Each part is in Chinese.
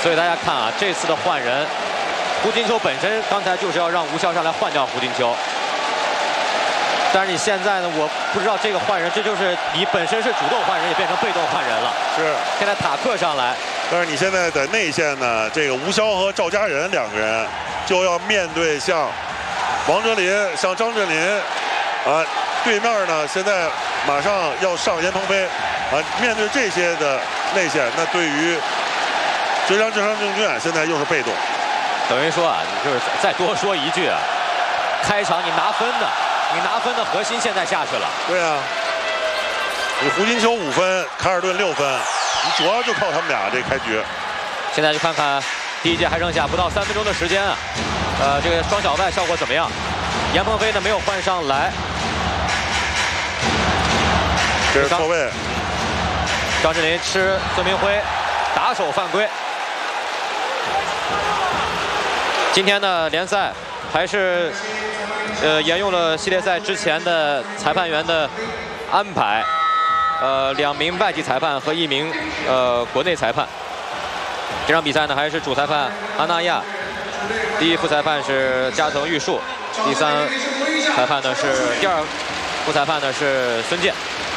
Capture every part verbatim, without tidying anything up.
所以大家看啊，这次的换人，胡金秋本身刚才就是要让吴潇上来换掉胡金秋。 但是你现在呢？我不知道这个换人，这就是你本身是主动换人，也变成被动换人了。 是。 现在塔克上来， 但是你现在在内线呢，这个吴潇和赵家仁两个人就要面对像王哲林、像张镇麟，啊，对面呢现在马上要上严鹏飞，啊，面对这些的内线，那对于浙江浙商证券现在又是被动。 等于说啊，就是再多说一句啊，开场你拿分的。 你拿分的核心现在下去了。 对啊，你胡金秋五分，凯尔顿六分，你主要就靠他们俩这开局。 现在就看看第一节还剩下不到三分钟的时间啊，呃，这个双小外效果怎么样？严鹏飞呢没有换上来， 这是错位。 张镇麟吃孙明辉，打手犯规。今天的联赛还是。 呃，沿用了系列赛之前的裁判员的安排，呃，两名外籍裁判和一名呃国内裁判。这场比赛呢，还是主裁判阿纳亚，第一副裁判是加藤玉树，第三裁判呢是第二副裁判呢是孙健。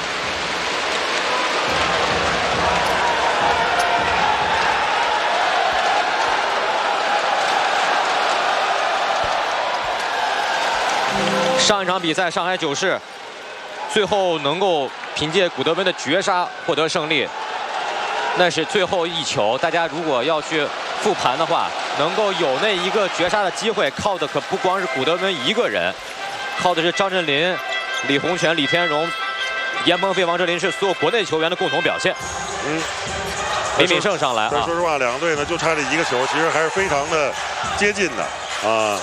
上一场比赛，上海九世最后能够凭借古德温的绝杀获得胜利，那是最后一球。大家如果要去复盘的话，能够有那一个绝杀的机会，靠的可不光是古德温一个人，靠的是张镇麟、李洪权、李天荣、严鹏飞、王哲林，是所有国内球员的共同表现。嗯，李敏胜上来啊。 说实话，两个队呢就差这一个球，其实还是非常的接近的啊。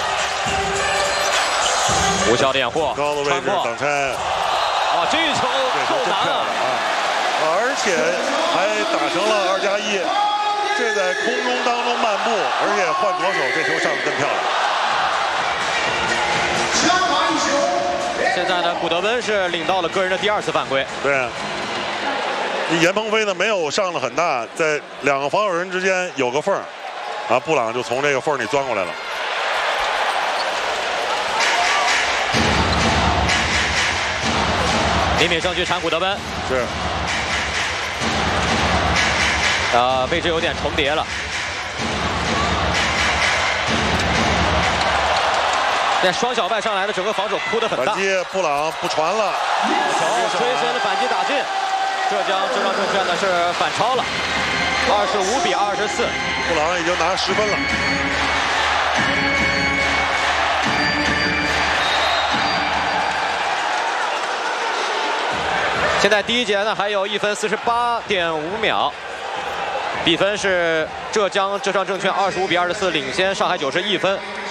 吴潇的掩护， 高的位置挡拆， 哇，这一球够难啊！ 啊，而且还打成了二加一，这在空中当中漫步，而且换左手，这球上的更漂亮。现在呢，古德温是领到了个人的第二次犯规。 对，严鹏飞呢没有上的很大，在两个防守人之间有个缝儿，啊，布朗就从这个缝里钻过来了。 李敏胜去铲古德温， 是， 呃，位置有点重叠了。这双小外上来的整个防守铺得很大。 反击，布朗不传了， 球追身的反击打进，浙江浙商证券呢是反超了，二十五比二十四， 布朗已经拿十分了。 现在第一节呢还有一分四十八点五秒，比分是浙江浙商证券二十五比二十四领先上海九世一分。